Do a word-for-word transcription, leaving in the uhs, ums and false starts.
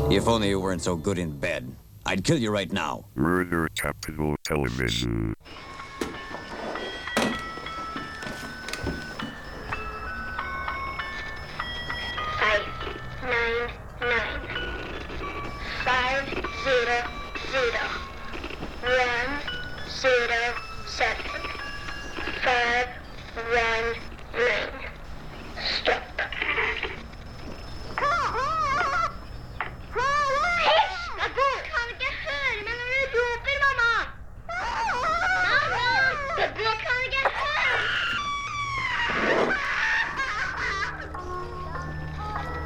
If only you weren't so good in bed. I'd kill you right now. Murder Capital Television. Five nine nine five zero zero one zero seven five one